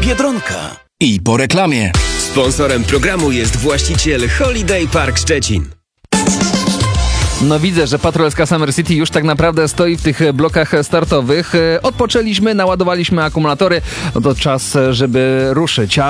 Biedronka. I po reklamie. Sponsorem programu jest właściciel Holiday Park Szczecin. No widzę, że patrolska Summer City już tak naprawdę stoi w tych blokach startowych. Odpoczęliśmy, naładowaliśmy akumulatory. No to czas, żeby ruszyć.